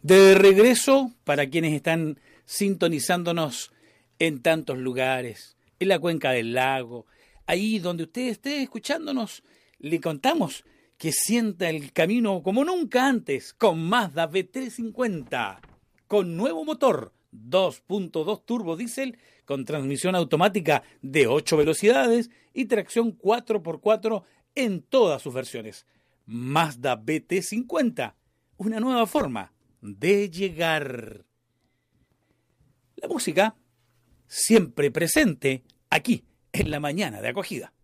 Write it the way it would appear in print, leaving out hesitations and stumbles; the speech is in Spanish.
De regreso, para quienes están sintonizándonos en tantos lugares, en la cuenca del lago, ahí donde usted esté escuchándonos, le contamos que sienta el camino como nunca antes con Mazda B350, con nuevo motor 2.2 turbo diésel, con transmisión automática de 8 velocidades y tracción 4x4 en todas sus versiones. Mazda BT50, una nueva forma de llegar. La música siempre presente aquí en la mañana de acogida.